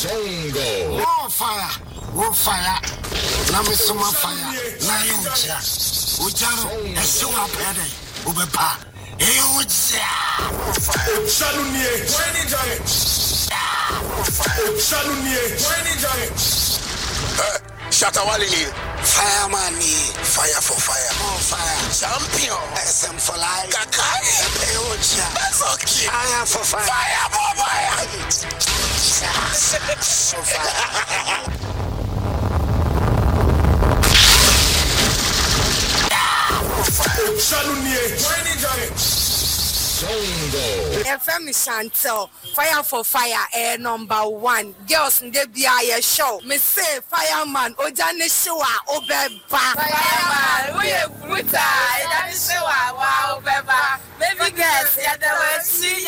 Songo. More fire. More fire. Let me see my fire. Now you check. Ujano. I show up here. Ubepa. Uja. Shalunie. When it Shalunie. When it Shatawali. Fireman, fire for fire. More fire. Champion. SM for life. Kakai. Uja. That's okay. Fire for fire. Fire for fire. FM Chantel, fire for fire, number 1. Girls in the BIA show. Me say fireman, Ojane Showa, Obeba. Fireman, we are brutal. Ojane Showa, wow, Obeba. Baby girls, see,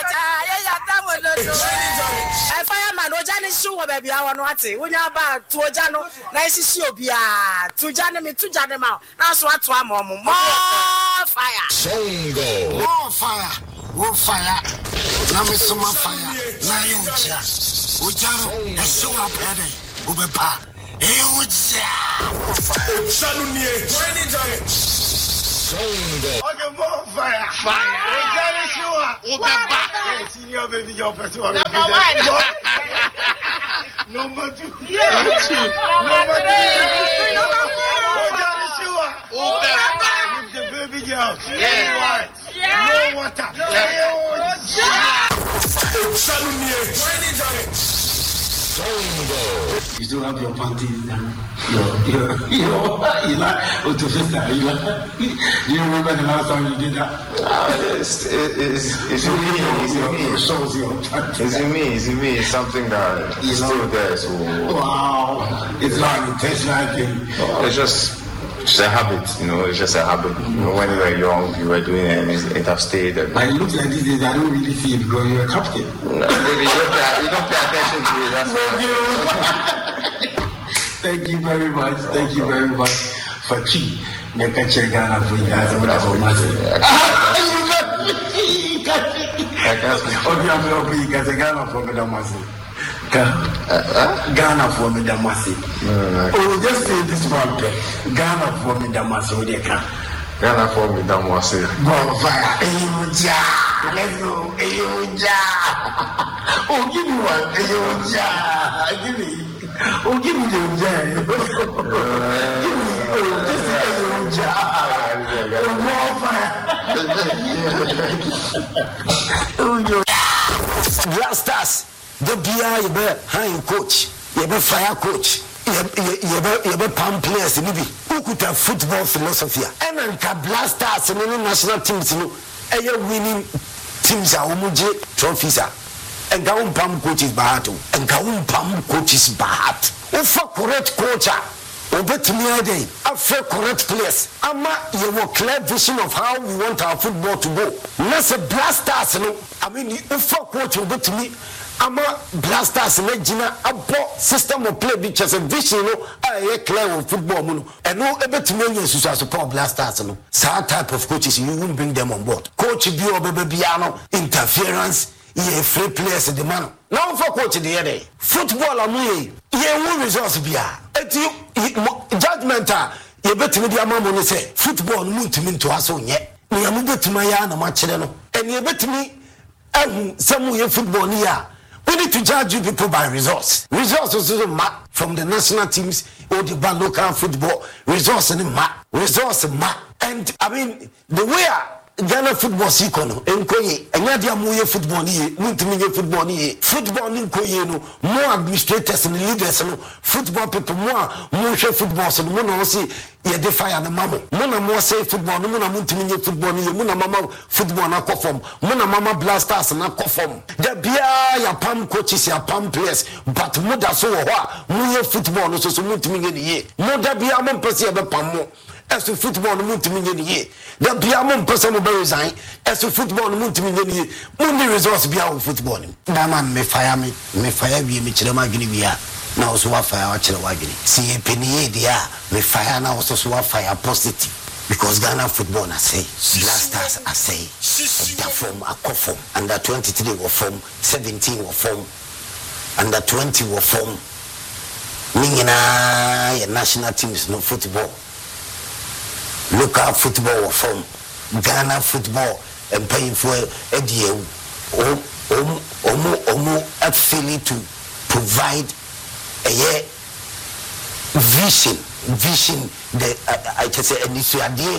fireman, Ojane Showa, baby, I want what when you're about to Ojano, nice to see you, to Janame, to Janama. That's what I'm on. More fire. Songo. More fire. More fire. Let me see my fire. Now you check. Ujano. I show up here. Ubepa. Uja. Shalunie. When it Songo. Okay, more fire. Fire. Ujano show up. Ubepa. Senior baby, your person. Number 1. Number 2. Number 2. Ujano show up. Ubepa. The baby girl. Yeah. No water. Shalunie. When it Songo. You still have your panties and you remember the last time you did that? It's in me. It's something that is still there. So wow, it's not an intentional thing. It's just a habit, it's just a habit. When you were young, you were doing it and it has stayed. But it looks like these days I don't really see it because you're a captain. No, maybe you don't pay attention to it. That's Thank you very much. Thank you very much for key. Make a check Ghana for you guys. Ghana for me, Damasi. Oh, just say this one. Ghana for me, Damasi. Ghana for me, Damasi. Bonfire. Eyoja. Let's go. Eyoja. Oh, give me one. Eyoja. Give me. Oh, give me the Eyoja. Give me. Oh, just say Eyoja. Bonfire. Blasters. The BI, you be high coach, you be fire coach, you be palm players, maybe who could have football philosophy. And then Blasters and any national teams, winning teams are Umuji trophies. And Gaum Pam coaches Bahato, and Gaum Pam coaches Bahat. For correct coach, obet me a day, after correct players. Ama, you have a clear vision of how we want our football to go. Let's say Blasters, I mean, you for coach obet me. Ama Blasters Regina abo system of play which has a vision clear of football and no able to millions who support Blasters that type of coaches you won't bring them on board. Coach Bio Biano interference free players in the man. Now for coach the other football amu won results bia judgment you bet me the money say football muntu to us on ye we am betuma ya na match no and you bet me some football here. We need to judge you people by results. Results also map from the national teams or the local football. Results in map. Results in map. And I mean, the way Ghana football sikono enkoye enyadia moye football ni muntimi football ni football ni enkoye no more administrators and leaders no football people more hwe football so mo no see ye defy na mamo mo na mo say football no mo na muntimi football ni mo na mama football na kofom mo na mama Blasters na kofom da bia ya pam coaches ya pam players but mo da so ho a mo ye football no so muntimi ni mo da bia mo pese be pam mo as to football no muntimi ni da bia mo pese mo resign as to football no muntimi ni mo results bia wo football ni na man me fire wie me kire ma gini bia na also wa fire wa kire wa gini see penny dia me fire na also so wa fire positive because Ghana football na say Blasters I say that form a form under 23 or form 17 or form under 20 were formed. Ningina national teams no football. Local football were formed. Ghana football and paying for a deal. Actually to provide a vision. I just say and this idea.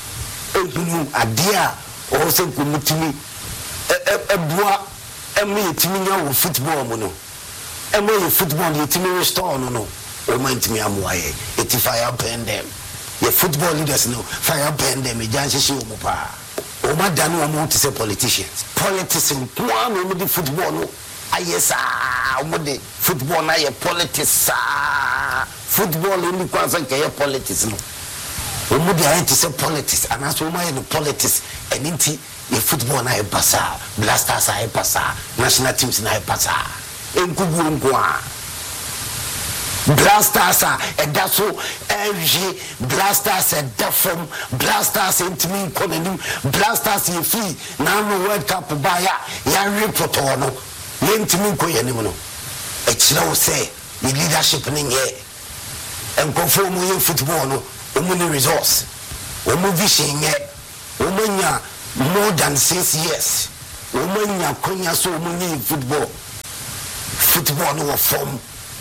Idea also kumutimi ebua emi timinya wo football mo no emi football ye timi restore no o man timi amoaye eti fire burn them ye football leaders no fire burn them e janse shi o mo pa o ma danu o mo to say politicians kwa no mo di football no ayesa o mo di football na ye politics football ni kwa san ke ye politics no Omudi I to say politics and as woman in politics and into a football na pasa, blasters I pasa, national teams na pasa. Blasters and that's so LG blasters and Defom blasters into me calling blasters you free now no World Cup buyer ya reportono into me koyanimono. It's now say the leadership in here and conform with football no. Omuni resource, vision omanya more than 6 years. Omanya konya so omuni football no form.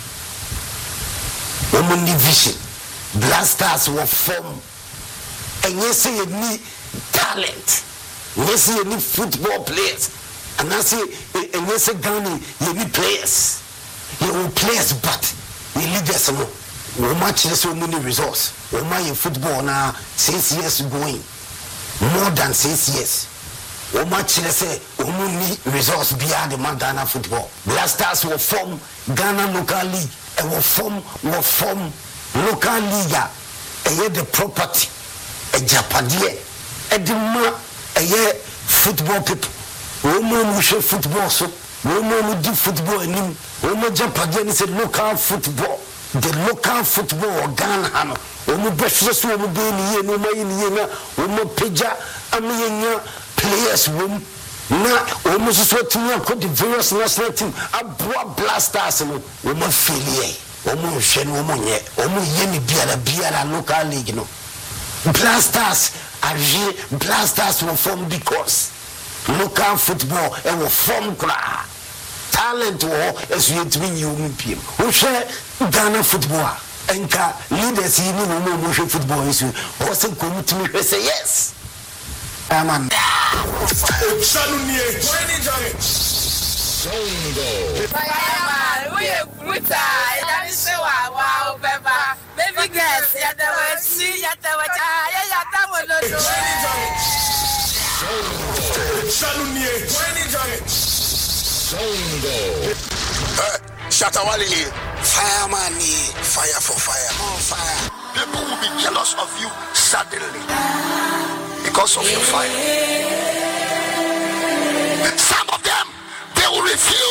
Omuni vision, blasters were form. And yes, you need talent. Yes, you need football players. And I say, and yes, Ghana, you need players. You need players, but you need this no. We match so many resources. We in football now 6 years going, more than 6 years. We match say we need resource beyond the Ghana football. Blasters will form Ghana local league and will form local league. And the property, a Japadie, a demand, a football people. We show football so. We do football and we Japadie is a local football. The local football Ghana omo befreso omo be ni no mai ni na omo peja amenya players wom na omo so tinya ko the various national team aboa blasters no omo failure omo hwe no omo nye omo ye ni biara local league no blasters will form because local football and will form cra talent war as you to be you pim who share Ghana football and leaders in no motion football is also come to me say yes amen Fireman, we are brutal. That is so wow, Beba. Baby girls, you never see, you never die, you Shatawali, fireman, fire for fire, on fire. People will be jealous of you suddenly because of your fire. Some of them, they will refuse.